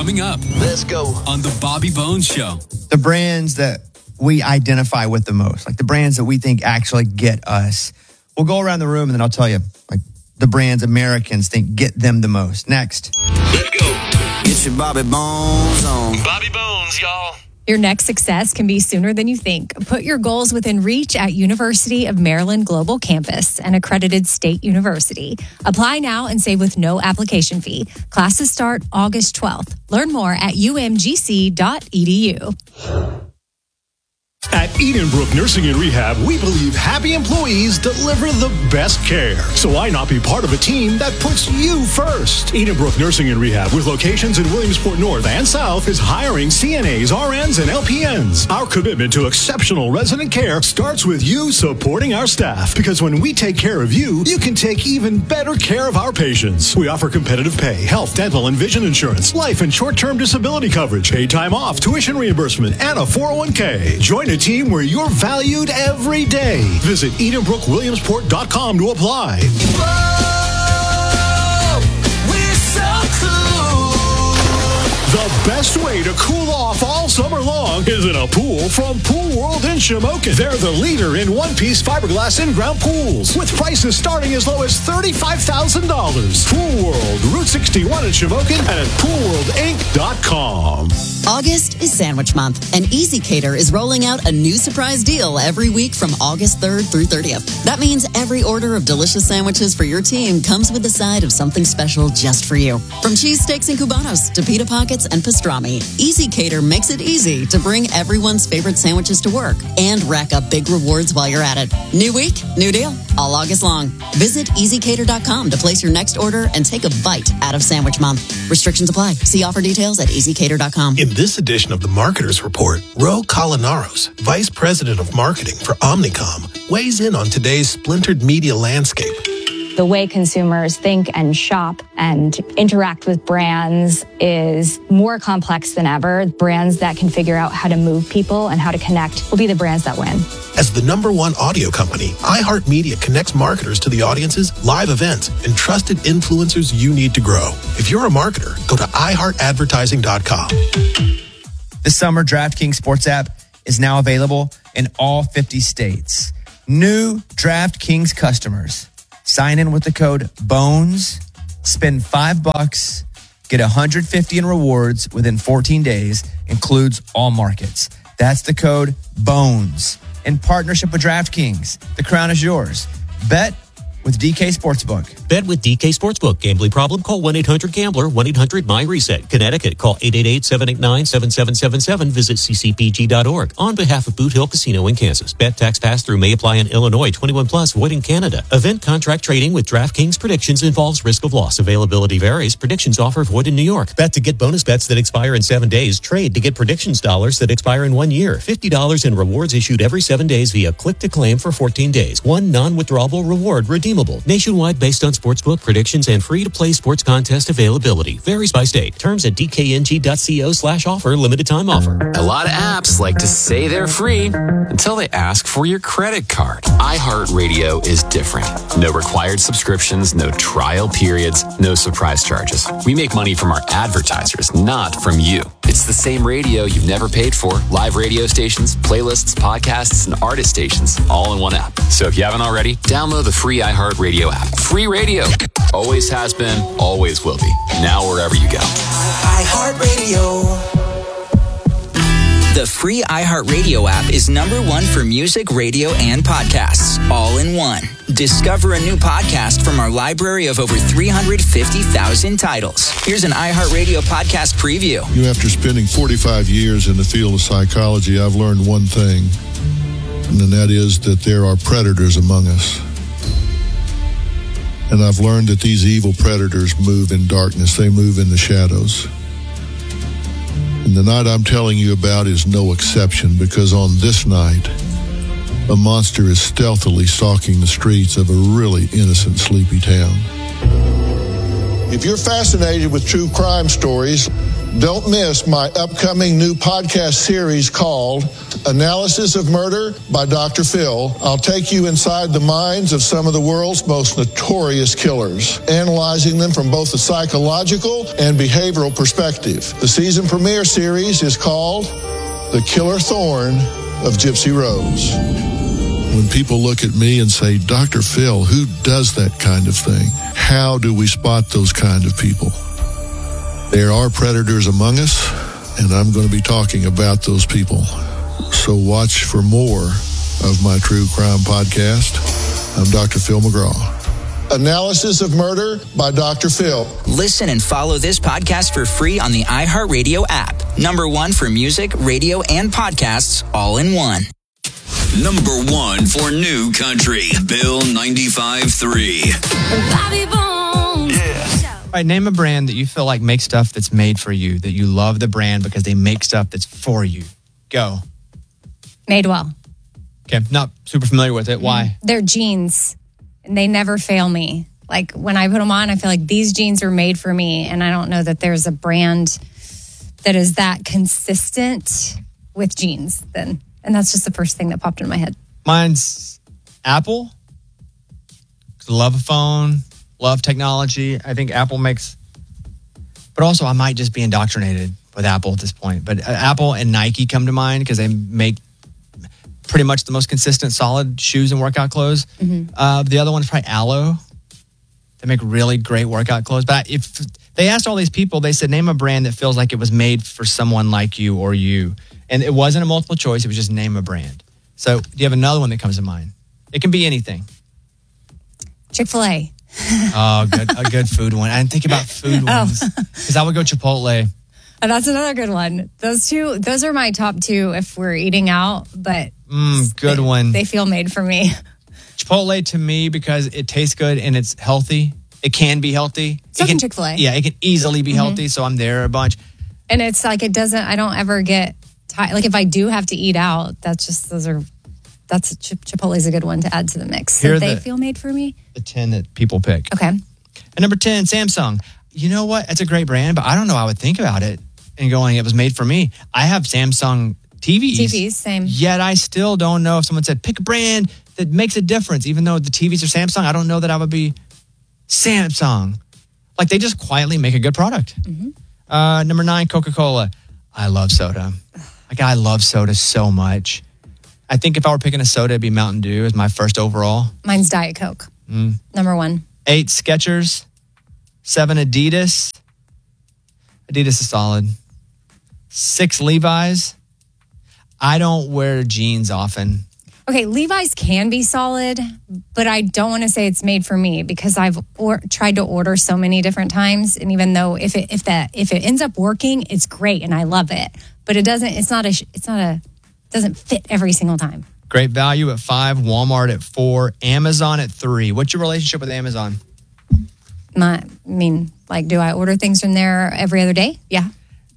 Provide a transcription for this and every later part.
Coming up. Let's go. On the Bobby Bones Show. The brands that we identify with the most, like the brands that we think actually get us. We'll go around the room and then I'll tell you, like, the brands Americans think get them the most. Next. Let's go. Get your Bobby Bones on. Bobby Bones, y'all. Your next success can be sooner than you think. Put your goals within reach at University of Maryland Global Campus, an accredited state university. Apply now and save with no application fee. Classes start August 12th. Learn more at umgc.edu. At Edenbrook Nursing and Rehab, we believe happy employees deliver the best care. So why not be part of a team that puts you first? Edenbrook Nursing and Rehab, with locations in Williamsport North and South, is hiring CNAs, RNs, and LPNs. Our commitment to exceptional resident care starts with you supporting our staff. Because when we take care of you, you can take even better care of our patients. We offer competitive pay, health, dental, and vision insurance, life and short-term disability coverage, paid time off, tuition reimbursement, and a 401k. Join a team where you're valued every day. Visit EdenbrookWilliamsport.com to apply. Whoa, we're so cool. The best way to cool off all summer long is in a pool from Pool World in Shamokin. They're the leader in one-piece fiberglass in-ground pools, with prices starting as low as $35,000. Pool World, Route 61 in Shamokin, and at poolworldinc.com. August is Sandwich Month, and Easy Cater is rolling out a new surprise deal every week from August 3rd through 30th. That means every order of delicious sandwiches for your team comes with a side of something special just for you. From cheese steaks and cubanos to pita pockets and pastrami, Easy Cater makes it easy to bring everyone's favorite sandwiches to work and rack up big rewards while you're at it. New week, new deal, all August long. Visit EasyCater.com to place your next order and take a bite out of Sandwich Month. Restrictions apply. See offer details at EasyCater.com. In this edition of the Marketers Report, Ro Colinaros, Vice President of Marketing for Omnicom, weighs in on today's splintered media landscape. The way consumers think and shop and interact with brands is more complex than ever. Brands that can figure out how to move people and how to connect will be the brands that win. As the #1 audio company, iHeartMedia connects marketers to the audiences, live events, and trusted influencers you need to grow. If you're a marketer, go to iHeartAdvertising.com. The summer DraftKings Sports app is now available in all 50 states. New DraftKings customers. Sign in with the code BONES, spend $5, get $150 in rewards within 14 days, includes all markets. That's the code BONES. In partnership with DraftKings, the crown is yours. Bet with DK Sportsbook. Bet with DK Sportsbook. Gambling problem? Call 1-800-GAMBLER, 1-800-MY-RESET. Connecticut, call 888-789-7777. Visit ccpg.org. On behalf of Boot Hill Casino in Kansas. Bet tax pass-through may apply in Illinois. 21 plus, void in Canada. Event contract trading with DraftKings Predictions involves risk of loss. Availability varies. Predictions offer void in New York. Bet to get bonus bets that expire in 7 days. Trade to get predictions dollars that expire in 1 year. $50 in rewards issued every 7 days via click to claim for 14 days. One non-withdrawable reward redeemable. Nationwide based on sportsbook predictions and free-to-play sports contest availability. Varies by state. Terms at dkng.co/offer. Limited time offer. A lot of apps like to say they're free until they ask for your credit card. iHeartRadio is different. No required subscriptions, no trial periods, no surprise charges. We make money from our advertisers, not from you. It's the same radio you've never paid for. Live radio stations, playlists, podcasts, and artist stations, all in one app. So if you haven't already, download the free iHeartRadio app. Free radio. Always has been, always will be. Now wherever you go. iHeartRadio. The free iHeartRadio app is #1 for music, radio, and podcasts, all in one. Discover a new podcast from our library of over 350,000 titles. Here's an iHeartRadio podcast preview. After spending 45 years in the field of psychology, I've learned one thing, and that is that there are predators among us. And I've learned that these evil predators move in darkness. They move in the shadows. And the night I'm telling you about is no exception, because on this night, a monster is stealthily stalking the streets of a really innocent, sleepy town. If you're fascinated with true crime stories, don't miss my upcoming new podcast series called Analysis of Murder by Dr. Phil. I'll take you inside the minds of some of the world's most notorious killers, analyzing them from both a psychological and behavioral perspective. The season premiere series is called The Killer Thorn of Gypsy Rose. When people look at me and say, Dr. Phil, who does that kind of thing? How do we spot those kind of people? There are predators among us, and I'm going to be talking about those people. So watch for more of my true crime podcast. I'm Dr. Phil McGraw. Analysis of Murder by Dr. Phil. Listen and follow this podcast for free on the iHeartRadio app. Number one for music, radio, and podcasts all in one. Number one for new country, Bill 95.3. Bobby Bones. Yeah. All right, name a brand that you feel like makes stuff that's made for you, that you love the brand because they make stuff that's for you. Go. Madewell. Okay, not super familiar with it. Why? They're jeans, and they never fail me. Like, when I put them on, I feel like these jeans are made for me, and I don't know that there's a brand that is that consistent with jeans then. And that's just the first thing that popped into my head. Mine's Apple. Love a phone, love technology. I think Apple makes, but also I might just be indoctrinated with Apple at this point. But Apple and Nike come to mind because they make pretty much the most consistent, solid shoes and workout clothes. Mm-hmm. The other one is probably Aloe. They make really great workout clothes. But if they asked all these people, they said, name a brand that feels like it was made for someone like you or you. And it wasn't a multiple choice. It was just name a brand. So do you have another one that comes to mind? It can be anything. Chick-fil-A. Oh, good, a good food one. I didn't think about food ones because I would go Chipotle. That's another good one. Those are my top two if we're eating out, but good one. They feel made for me. Chipotle to me because it tastes good and it's healthy. It can be healthy. So can Chick-fil-A. Yeah, it can easily be healthy, so I'm there a bunch. And it's like I don't ever get tired. Like if I do have to eat out, Chipotle's a good one to add to the mix. So they feel made for me. The 10 that people pick. Okay. And number 10, Samsung. You know what? It's a great brand, but I don't know. I would think about it and going, it was made for me. I have Samsung TVs. TVs, same. Yet I still don't know if someone said, pick a brand that makes a difference. Even though the TVs are Samsung, I don't know that I would be Samsung. Like they just quietly make a good product. Mm-hmm. Number 9, Coca-Cola. I love soda. Like I love soda so much. I think if I were picking a soda, it'd be Mountain Dew as my first overall. Mine's Diet Coke. Number 1. 8, Skechers. 7, Adidas. Adidas is solid. 6, Levi's. I don't wear jeans often. Okay, Levi's can be solid, but I don't want to say it's made for me because I've tried to order so many different times, and even though if it ends up working, it's great and I love it, but it doesn't fit every single time. Great Value at 5, Walmart at 4, Amazon at 3. What's your relationship with Amazon? Do I order things from there every other day? Yeah.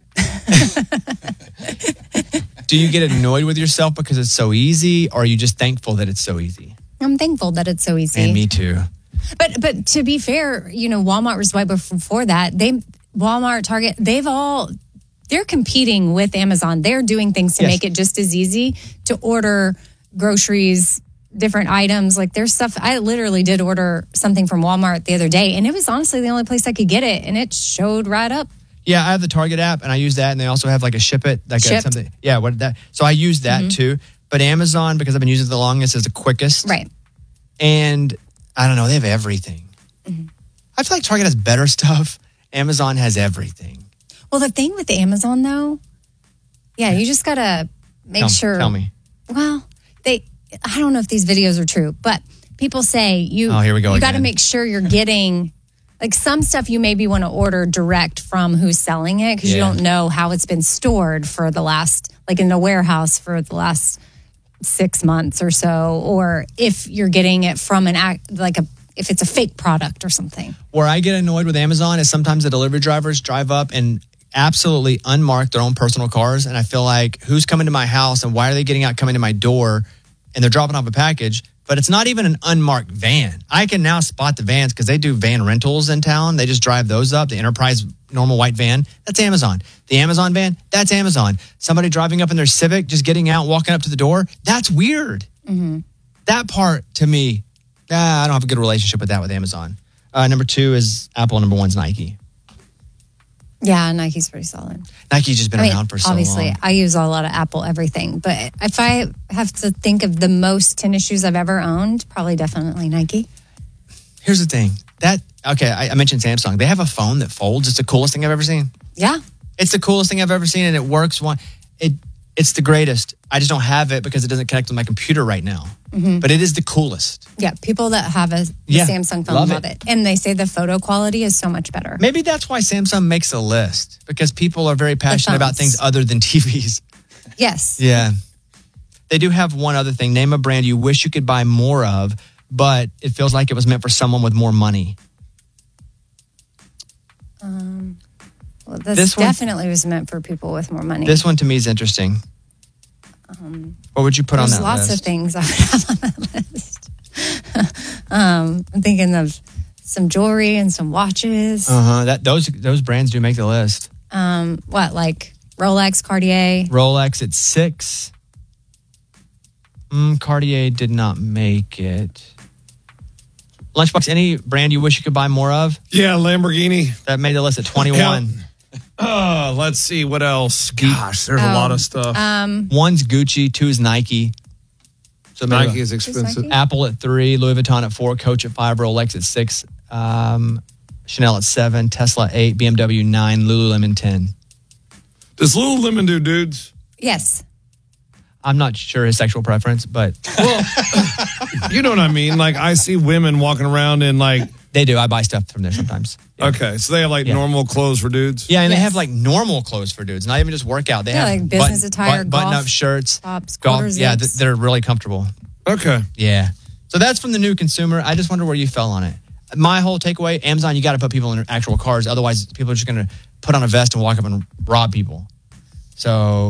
Do you get annoyed with yourself because it's so easy, or are you just thankful that it's so easy? I'm thankful that it's so easy. And me too. But to be fair, Walmart was right before that. Walmart, Target, they're competing with Amazon. They're doing things to make it just as easy to order groceries, different items. Like there's stuff. I literally did order something from Walmart the other day, and it was honestly the only place I could get it, and it showed right up. Yeah, I have the Target app, and I use that, and they also have like a Ship It. Something. Yeah, so I use that too. But Amazon, because I've been using it the longest, is the quickest. Right. And I don't know, they have everything. Mm-hmm. I feel like Target has better stuff. Amazon has everything. Well, the thing with Amazon, though, you just got to make sure. Tell me. Well, I don't know if these videos are true, but people say you got to make sure you're getting... Like some stuff you maybe want to order direct from who's selling it because you don't know how it's been stored for the last, like in a warehouse for the last 6 months or so, or if you're getting it from if it's a fake product or something. Where I get annoyed with Amazon is sometimes the delivery drivers drive up and absolutely unmark their own personal cars, and I feel like who's coming to my house and why are they getting out coming to my door and they're dropping off a package? but it's not even an unmarked van. I can now spot the vans because they do van rentals in town. They just drive those up. The Enterprise normal white van, that's Amazon. The Amazon van, that's Amazon. Somebody driving up in their Civic, just getting out, walking up to the door, that's weird. Mm-hmm. That part, to me, I don't have a good relationship with that with Amazon. Number 2 is Apple. Number 1 is Nike. Yeah, Nike's pretty solid. Nike's just been around for so obviously, long. I use a lot of Apple everything, but if I have to think of the most tennis shoes I've ever owned, probably definitely Nike. Here's the thing. I mentioned Samsung. They have a phone that folds. It's the coolest thing I've ever seen. Yeah. It's the coolest thing I've ever seen, and it works. It's the greatest. I just don't have it because it doesn't connect with my computer right now. Mm-hmm. But it is the coolest. Yeah, people that have a Samsung phone love it. And they say the photo quality is so much better. Maybe that's why Samsung makes a list, because people are very passionate about things other than TVs. Yes. Yeah. They do have one other thing. Name a brand you wish you could buy more of, but it feels like it was meant for someone with more money. Well, this definitely was meant for people with more money. This one to me is interesting. What would you put on that list? There's lots of things I would have on that list. I'm thinking of some jewelry and some watches. Those brands do make the list. Like Rolex, Cartier? Rolex at 6. Cartier did not make it. Lunchbox, any brand you wish you could buy more of? Yeah, Lamborghini. That made the list at 21. Let's see what else. Gosh, there's a lot of stuff. 1's Gucci, 2 is Nike. So Nike is expensive. Apple at 3, Louis Vuitton at 4, Coach at 5, Rolex at 6, Chanel at 7, Tesla at 8, BMW 9, Lululemon 10. Does Lululemon do dudes? Yes. I'm not sure his sexual preference, but well, you know what I mean. Like I see women walking around in like they do. I buy stuff from there sometimes. Yeah. Okay, so they have like normal clothes for dudes. Yeah, and they have like normal clothes for dudes, not even just workout. They have like business attire, button-up shirts, tops, golf. Yeah, they're really comfortable. Okay. Yeah. So that's from the new consumer. I just wonder where you fell on it. My whole takeaway: Amazon, you got to put people in actual cars. Otherwise, people are just going to put on a vest and walk up and rob people. So